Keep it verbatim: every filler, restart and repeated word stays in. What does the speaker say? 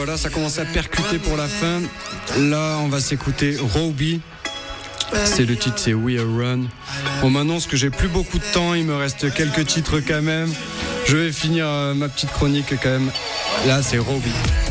Voilà, ça commence à percuter pour la fin. Là, on va s'écouter Roby. C'est le titre, c'est We Are Run. On m'annonce que j'ai plus beaucoup de temps, il me reste quelques titres quand même. Je vais finir ma petite chronique quand même. Là, c'est Roby.